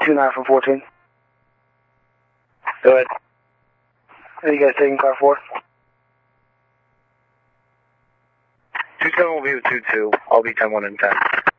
29 from 14. Go ahead. Are you guys taking car 4? 27 will be with 22. I'll be 10-1 and 10.